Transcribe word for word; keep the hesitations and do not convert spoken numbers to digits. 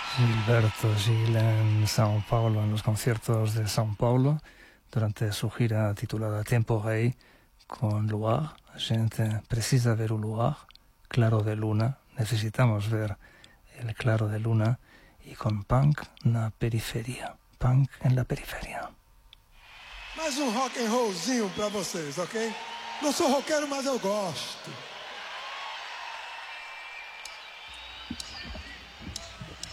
Gilberto Gil en São Paulo, en los conciertos de São Paulo, durante su gira titulada Tempo Rei, con Luar. A gente precisa ver o luar, claro de luna, necesitamos ver el claro de luna, e con punk na periferia, punk en la periferia. Mais um rock and rollzinho pra vocês, ok? Não sou roqueiro, mas eu gosto.